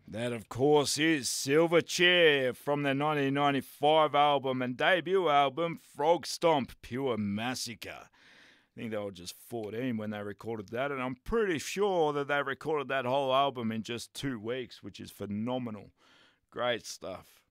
That, of course, is Silverchair from their 1995 album and debut album, Frog Stomp Pure Massacre. I think they were just 14 when they recorded that, and I'm pretty sure that they recorded that whole album in just 2 weeks, which is phenomenal. Great stuff.